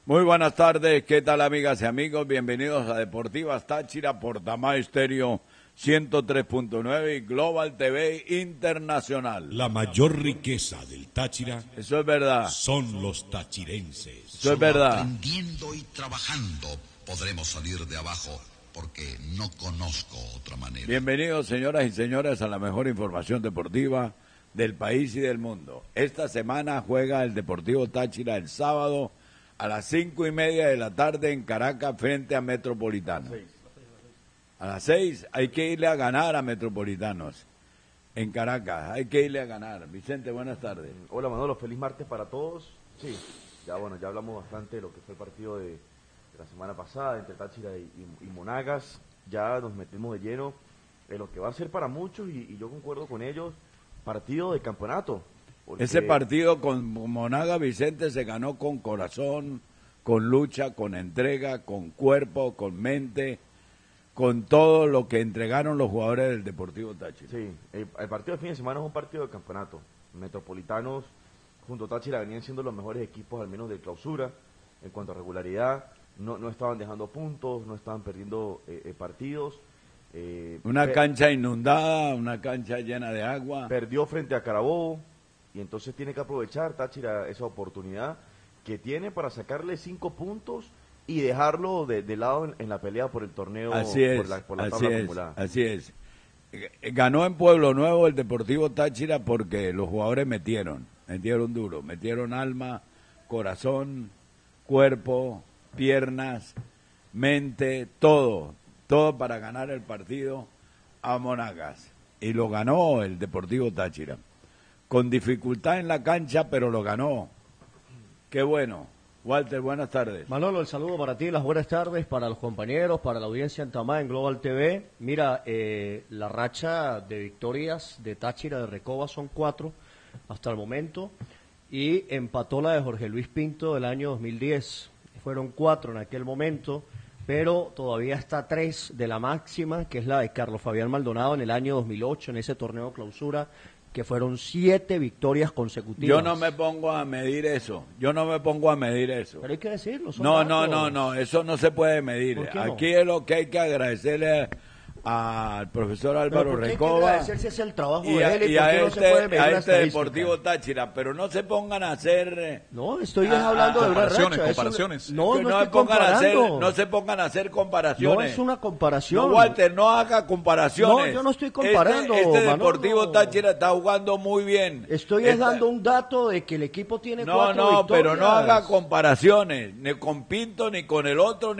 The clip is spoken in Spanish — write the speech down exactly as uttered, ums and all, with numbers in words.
Muy buenas tardes, ¿qué tal amigas y amigos? Bienvenidos a Deportivas Táchira por Tamá Estéreo ciento tres punto nueve y Global T V Internacional. La mayor riqueza del Táchira, eso es verdad, son los tachirenses. Eso Solo es verdad. aprendiendo y trabajando podremos salir de abajo, porque no conozco otra manera. Bienvenidos señoras y señores a la mejor información deportiva del país y del mundo. Esta semana juega el Deportivo Táchira el sábado a las cinco y media de la tarde en Caracas frente a Metropolitano. A las seis hay que irle a ganar a Metropolitanos en Caracas, hay que irle a ganar. Vicente, buenas tardes. Hola Manolo, feliz martes para todos. Sí, ya bueno, ya hablamos bastante de lo que fue el partido de, de la semana pasada entre Táchira y, y, y Monagas. Ya nos metemos de lleno en lo que va a ser para muchos, y, y yo concuerdo con ellos, partido de campeonato. Porque... Ese partido con Monagas, Vicente, se ganó con corazón, con lucha, con entrega, con cuerpo, con mente, con todo lo que entregaron los jugadores del Deportivo Táchira. Sí, el, el partido de fin de semana es un partido de campeonato. Metropolitanos junto a Táchira venían siendo los mejores equipos, al menos de clausura, en cuanto a regularidad. No, no estaban dejando puntos, no estaban perdiendo eh, eh, partidos. Eh, una per- cancha inundada, una cancha llena de agua. Perdió frente a Carabobo, y entonces tiene que aprovechar Táchira esa oportunidad que tiene para sacarle cinco puntos y dejarlo de, de lado en, en la pelea por el torneo, así es, por la, por la así tabla es, acumulada. Así es. Ganó en Pueblo Nuevo el Deportivo Táchira porque los jugadores metieron, metieron duro, metieron alma, corazón, cuerpo, piernas, mente, todo, todo para ganar el partido a Monagas. Y lo ganó el Deportivo Táchira. Con dificultad en la cancha, pero lo ganó. Qué bueno. Walter, buenas tardes. Manolo, el saludo para ti, las buenas tardes para los compañeros, para la audiencia en Tamá, en Global T V. Mira, eh, la racha de victorias de Táchira de Recoba son cuatro hasta el momento, y empató la de Jorge Luis Pinto del año dos mil diez. Fueron cuatro en aquel momento, pero todavía está tres de la máxima, que es la de Carlos Fabián Maldonado en el año dos mil ocho, en ese torneo clausura, que fueron siete victorias consecutivas. Yo no me pongo a medir eso, yo no me pongo a medir eso. Pero hay que decirlo. Son no, datos. no, no, no, eso no se puede medir. ¿Por qué no? Aquí es lo que hay que agradecerle al profesor Álvaro ¿Por qué Recoba hay que agradecer si es el trabajo y de a, él y y por a qué no este, se puede medir a la este estadística? Deportivo Táchira, pero no se pongan a hacer... No, estoy a- hablando a- de una comparaciones, racha. es comparaciones. una- No, que no, no, estoy se pongan a hacer, comparando. no se pongan a hacer comparaciones. No es una comparación. No, Walter, no haga comparaciones. No, yo no estoy comparando, Este, este Manolo. Deportivo Táchira está jugando muy bien. Estoy es Está- dando un dato de que el equipo tiene No, cuatro no, victorias. pero no haga comparaciones, ni con Pinto, ni con el otro,